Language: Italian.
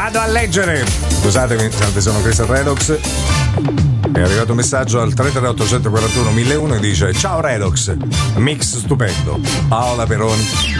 Vado a leggere. Scusatemi, salve, sono Cristian Redox. È arrivato un messaggio al 338 141 1001 e dice: ciao Redox, mix stupendo. Paola Peroni.